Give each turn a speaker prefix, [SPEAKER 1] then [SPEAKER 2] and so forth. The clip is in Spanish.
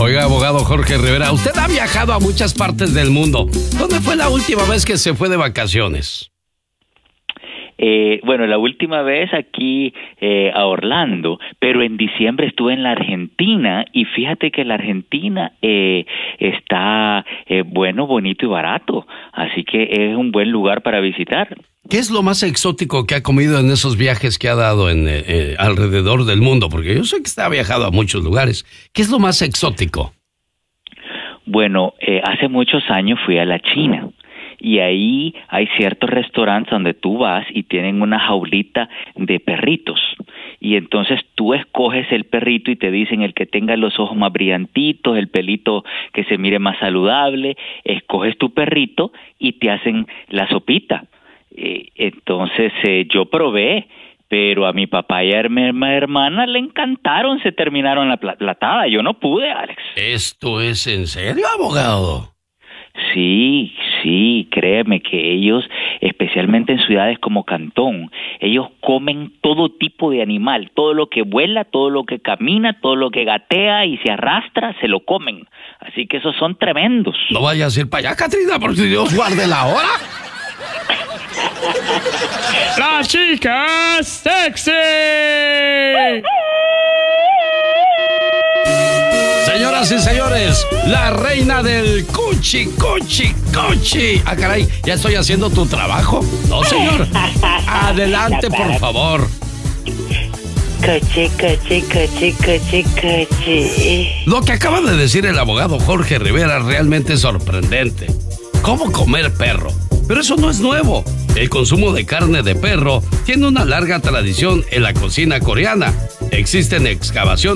[SPEAKER 1] Oiga, abogado Jorge Rivera, usted ha viajado a muchas partes del mundo. ¿Dónde fue la última vez que se fue de vacaciones?
[SPEAKER 2] Bueno, la última vez aquí a Orlando, pero en diciembre estuve en la Argentina y fíjate que la Argentina está bueno, bonito y barato, así que es un buen lugar para visitar.
[SPEAKER 1] ¿Qué es lo más exótico que ha comido en esos viajes que ha dado en alrededor del mundo? Porque yo sé que usted ha viajado a muchos lugares. ¿Qué es lo más exótico?
[SPEAKER 2] Bueno, hace muchos años fui a la China. Y ahí hay ciertos restaurantes donde tú vas y tienen una jaulita de perritos. Y entonces tú escoges el perrito y te dicen el que tenga los ojos más brillantitos, el pelito que se mire más saludable. Escoges tu perrito y te hacen la sopita. Entonces yo probé, pero a mi papá y a mi hermana le encantaron, se terminaron la platada. Yo no pude, Alex.
[SPEAKER 1] ¿Esto es en serio, abogado?
[SPEAKER 2] Sí, créeme que ellos, especialmente en ciudades como Cantón, ellos comen todo tipo de animal, todo lo que vuela, todo lo que camina, todo lo que gatea y se arrastra, se lo comen. Así que esos son tremendos.
[SPEAKER 1] No vayas a ir para allá, Catrina, porque Dios guarde la hora.
[SPEAKER 3] ¡La chica sexy!
[SPEAKER 1] Señoras y señores, la reina del cuchi. Ah, caray, ¿ya estoy haciendo tu trabajo? No, señor. Adelante, por favor.
[SPEAKER 4] Coche.
[SPEAKER 1] Lo que acaba de decir el abogado Jorge Rivera realmente es sorprendente. ¿Cómo comer perro? Pero eso no es nuevo. El consumo de carne de perro tiene una larga tradición en la cocina coreana. Existen excavaciones